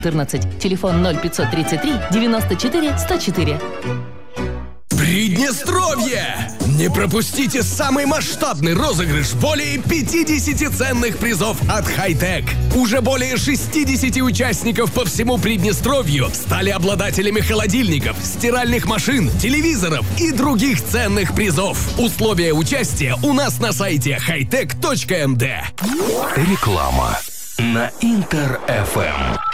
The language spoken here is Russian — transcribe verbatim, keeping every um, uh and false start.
четырнадцать. Телефон ноль пятьсот тридцать три девяносто четыре сто четыре. Приднестровье! Не пропустите самый масштабный розыгрыш более пятидесяти ценных призов от Хай-Тек. Уже более шестидесяти участников по всему Приднестровью стали обладателями холодильников, стиральных машин, телевизоров и других ценных призов. Условия участия у нас на сайте хайтек точка эм дэ. Реклама на Интер эф эм.